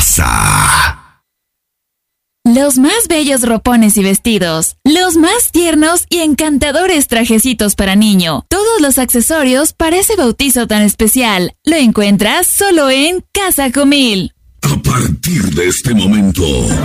casa. Los más bellos ropones y vestidos, los más tiernos y encantadores trajecitos para niño, todos los accesorios para ese bautizo tan especial, lo encuentras solo en Casa Comil. A partir de este momento,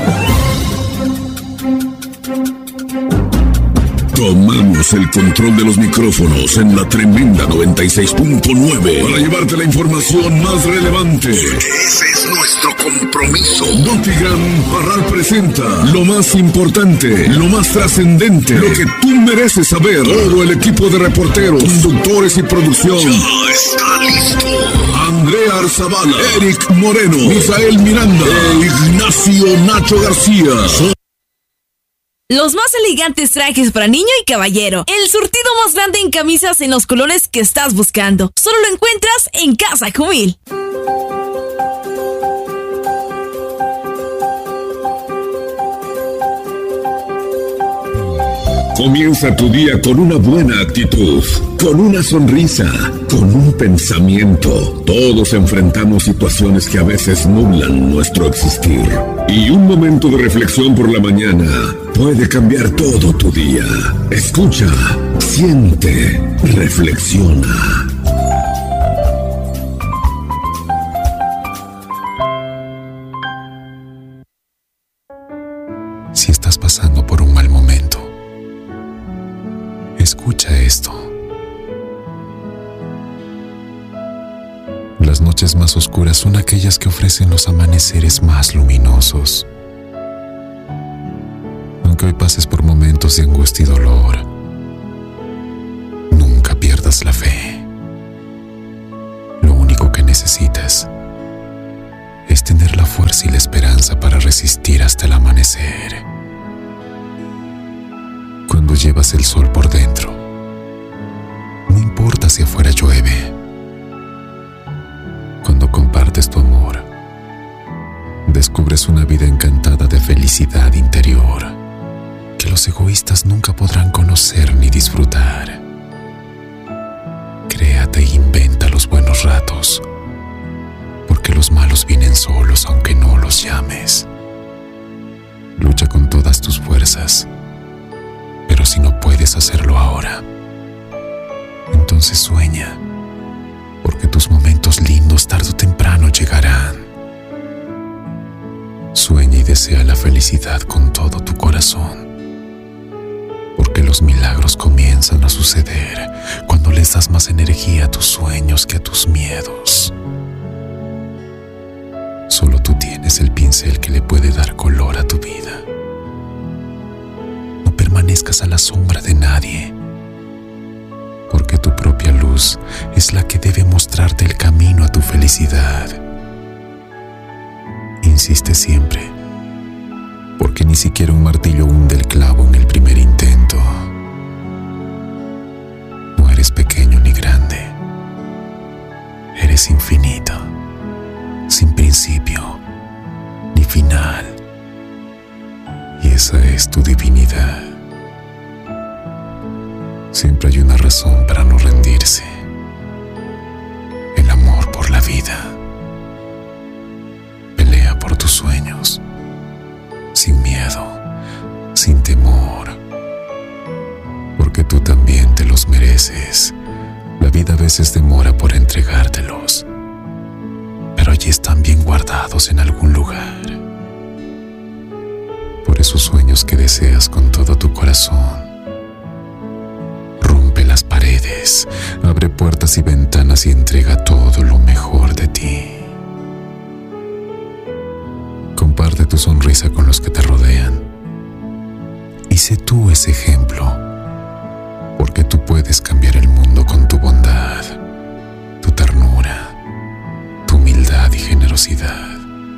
tomamos el control de los micrófonos en la tremenda 96.9 para llevarte la información más relevante. Ese es nuestro compromiso. Notigram Parral presenta lo más importante, lo más trascendente, lo que tú mereces saber. Todo el equipo de reporteros, conductores y producción ya está listo. Andrea Arzabala, Eric Moreno, Misael Miranda e Ignacio Nacho García. Los más elegantes trajes para niño y caballero. El surtido más grande en camisas en los colores que estás buscando. Solo lo encuentras en Casa Comil. Comienza tu día con una buena actitud, con una sonrisa, con un pensamiento. Todos enfrentamos situaciones que a veces nublan nuestro existir. Y un momento de reflexión por la mañana puede cambiar todo tu día. Escucha, siente, reflexiona. Si estás pasando por un mal momento, escucha esto. Las noches más oscuras son aquellas que ofrecen los amaneceres más luminosos. Aunque hoy pases por momentos de angustia y dolor, nunca pierdas la fe. Lo único que necesitas es tener la fuerza y la esperanza para resistir hasta el amanecer. Cuando llevas el sol por dentro, no importa si afuera llueve. Cuando compartes tu amor, descubres una vida encantada de felicidad interior que los egoístas nunca podrán conocer ni disfrutar. Créate e inventa los buenos ratos, porque los malos vienen solos aunque no los llames. Lucha con todas tus fuerzas, pero si no puedes hacerlo ahora, entonces sueña, porque tus momentos lindos tarde o temprano llegarán. Sueña y desea la felicidad con todo tu corazón, porque los milagros comienzan a suceder cuando les das más energía a tus sueños que a tus miedos. Solo tú tienes el pincel que le puede dar color a tu vida. No permanezcas a la sombra de nadie, porque tu propia luz es la que debe mostrarte el camino a tu felicidad. Insiste siempre, porque ni siquiera un martillo hunde el clavo en el primer intento. No eres pequeño ni grande, eres infinito, sin principio ni final, y esa es tu divinidad. Siempre hay una razón para no rendirse: el amor por la vida. Pelea por tus sueños, sin miedo, sin temor, porque tú también te los mereces. La vida a veces demora por entregártelos, pero allí están bien guardados en algún lugar. Por esos sueños que deseas con todo tu corazón, rompe las paredes, abre puertas y ventanas y entrega todo lo mejor de ti. Comparte tu sonrisa con los que te rodean y sé tú ese ejemplo, porque tú puedes cambiar el mundo con tu bondad, tu ternura, tu humildad y generosidad.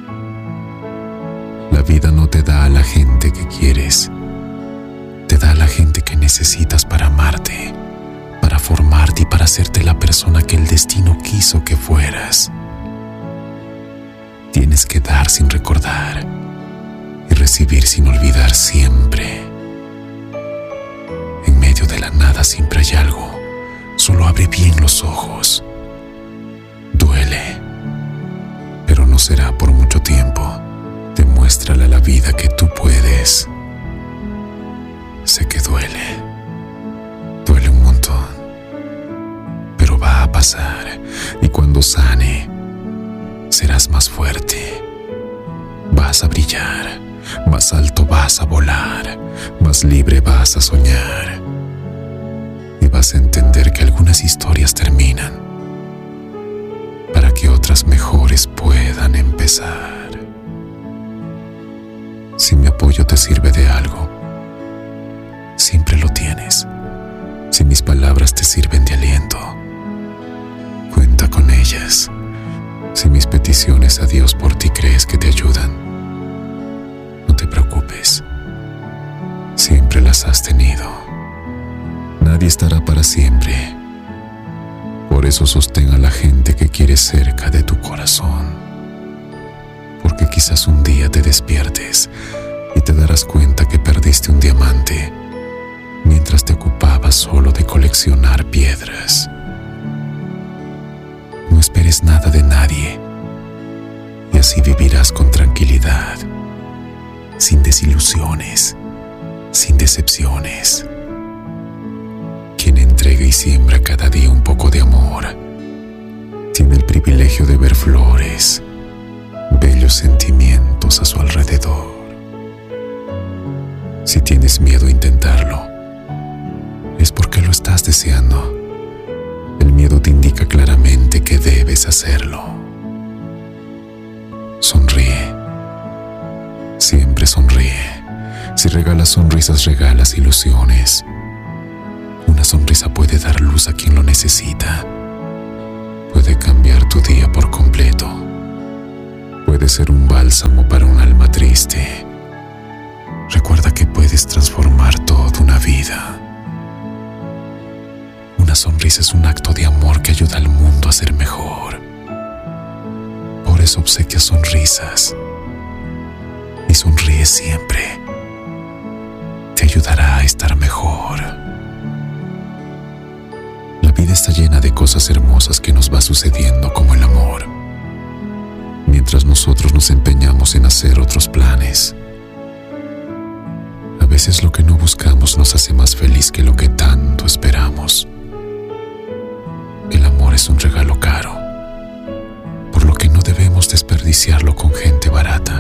La vida no te da a la gente que quieres, te da a la gente que necesitas para amarte, para formarte y para hacerte la persona que el destino quiso que fueras. Tienes que dar sin recordar y recibir sin olvidar siempre. En medio de la nada siempre hay algo, solo abre bien los ojos. Duele, pero no no será por mucho tiempo. Demuéstrale a la vida que tú puedes. Sé que duele un montón, pero va a pasar, y cuando sane, serás más fuerte. Vas a brillar, más alto vas a volar, más libre vas a soñar, y vas a entender que algunas historias terminan para que otras mejores puedan empezar. Si mi apoyo te sirve de algo, siempre lo tienes. Si mis palabras te sirven de aliento, cuenta con ellas. Si mis peticiones a Dios por ti crees que te ayudan, no te preocupes. Siempre las has tenido. Nadie estará para siempre. Por eso sostén a la gente que quieres cerca de tu corazón. Porque quizás un día te despiertes y te darás cuenta que perdiste un diamante mientras te ocupabas solo de coleccionar piedras. No esperes nada de nadie, y así vivirás con tranquilidad, sin desilusiones, sin decepciones. Quien entrega y siembra cada día un poco de amor, tiene el privilegio de ver flores, bellos sentimientos a su alrededor. Si tienes miedo a intentarlo, es porque lo estás deseando. El miedo te indica claramente que debes hacerlo. Sonríe. Siempre sonríe. Si regalas sonrisas, regalas ilusiones. Una sonrisa puede dar luz a quien lo necesita. Puede cambiar tu día por completo. Puede ser un bálsamo para un alma triste. Recuerda que puedes transformar toda una vida. Una sonrisa es un acto de amor que ayuda al mundo a ser mejor. Por eso obsequia sonrisas. Y sonríe siempre. Te ayudará a estar mejor. La vida está llena de cosas hermosas que nos va sucediendo, como el amor. Mientras nosotros nos empeñamos en hacer otros planes. A veces lo que no buscamos nos hace más feliz que lo que tanto esperamos. El amor es un regalo caro, por lo que no debemos desperdiciarlo con gente barata.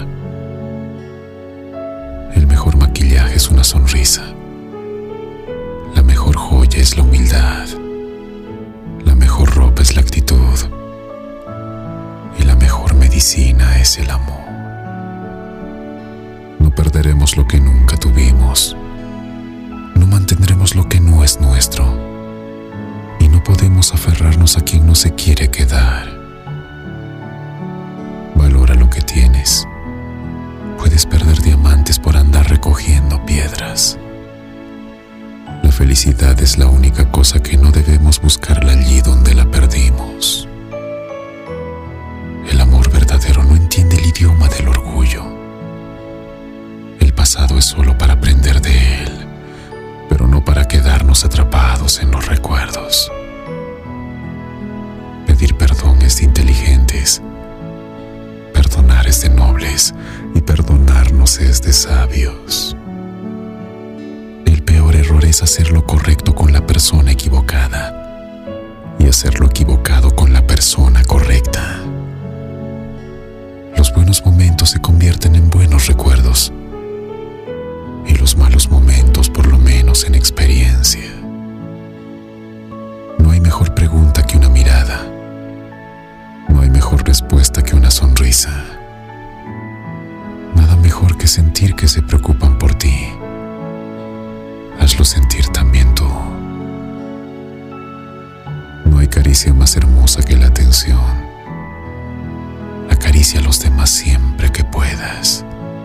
El mejor maquillaje es una sonrisa. La mejor joya es la humildad. La mejor ropa es la actitud. Y la mejor medicina es el amor. No perderemos lo que nunca tuvimos. No mantendremos lo que no es nuestro. Y no podemos aferrarnos a quien no se quiere quedar. Valora lo que tienes. Puedes perder diamantes por andar recogiendo piedras. La felicidad es la única cosa que no debemos buscarla allí donde la perdimos. El amor verdadero no entiende el idioma del orgullo. El pasado es solo para aprender de él, pero no para quedarnos atrapados en los recuerdos. Pedir perdón es de inteligentes, perdonar es de nobles y perdonarnos es de sabios. El peor error es hacer lo correcto con la persona equivocada y hacer lo equivocado con la persona correcta. Los buenos momentos se convierten en buenos recuerdos y los malos momentos por lo menos en experiencia. No hay mejor pregunta que una mirada. No hay mejor respuesta que una sonrisa. Nada mejor que sentir que se preocupan por ti. Hazlo sentir también tú. No hay caricia más hermosa que la atención. Acaricia a los demás siempre que puedas.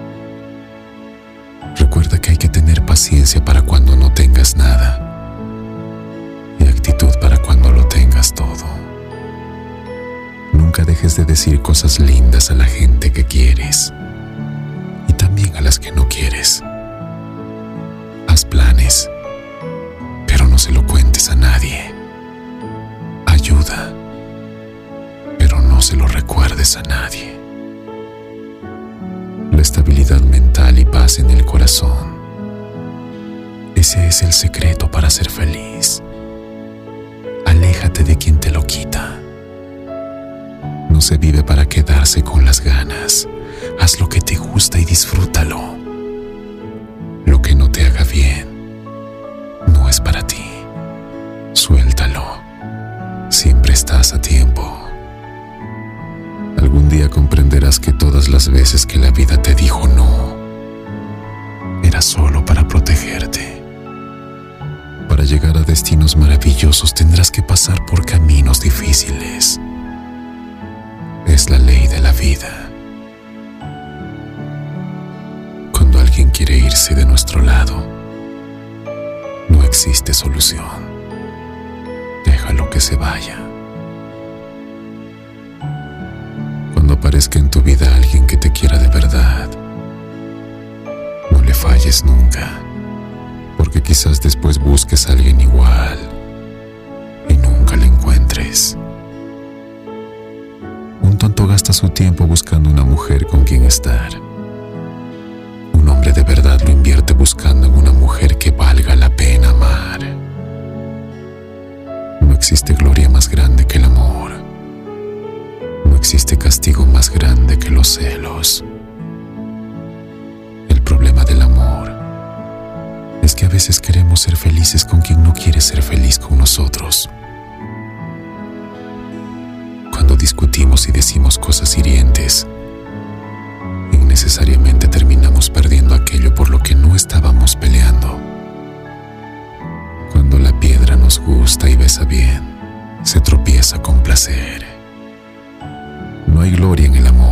Recuerda que hay que tener paciencia para cuando no tengas nada y actitud para cuando lo tengas todo. Nunca dejes de decir cosas lindas a la gente que quieres y también a las que no quieres. Haz planes, pero no se lo cuentes a nadie. Ayuda, pero no se lo recuerdes a nadie. la estabilidad mental y paz en el corazón. Ese es el secreto para ser feliz. Aléjate de quien te lo quita. No se vive para quedarse con las ganas. Haz lo que te gusta y disfrútalo. Lo que no te haga bien no es para ti. Suéltalo. Siempre estás a tiempo. Algún día comprenderás que todas las veces que la vida te dijo no, era solo para protegerte. Para llegar a destinos maravillosos tendrás que pasar por caminos difíciles. Es la ley de la vida. Cuando alguien quiere irse de nuestro lado, no existe solución. Déjalo que se vaya. Cuando aparezca en tu vida alguien que te quiera de verdad, no le falles nunca, porque quizás después busques a alguien igual y nunca le encuentres. Un tonto gasta su tiempo buscando una mujer con quien estar. Un hombre de verdad lo invierte buscando en una mujer que valga la pena amar. No existe gloria más grande que el amor. No existe castigo más grande que los celos. El problema del amor es que a veces queremos ser felices con quien no quiere ser feliz con nosotros. Cuando discutimos y decimos cosas hirientes, innecesariamente terminamos perdiendo aquello por lo que no estábamos peleando. Cuando la piedra nos gusta y besa bien, se tropieza con placer. No hay gloria en el amor.